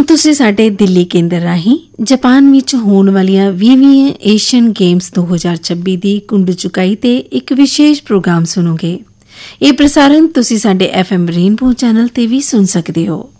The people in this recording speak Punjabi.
ਤੁਸੀਂ ਸਾਡੇ ਦਿੱਲੀ ਕੇਂਦਰ ਰਾਹੀਂ ਜਾਪਾਨ ਵਿੱਚ ਹੋਣ ਵਾਲੀਆਂ 20ਵੀਂ ਏਸ਼ੀਅਨ ਗੇਮਸ 2026 ਦੀ ਕੁੰਡ ਚੁਕਾਈ ਤੇ ਇੱਕ ਵਿਸ਼ੇਸ਼ ਪ੍ਰੋਗਰਾਮ ਸੁਣੋਗੇ। ਇਹ ਪ੍ਰਸਾਰਣ ਤੁਸੀਂ ਸਾਡੇ FM ਰੇਨਬੋ ਚੈਨਲ ਤੇ ਵੀ ਸੁਣ ਸਕਦੇ ਹੋ।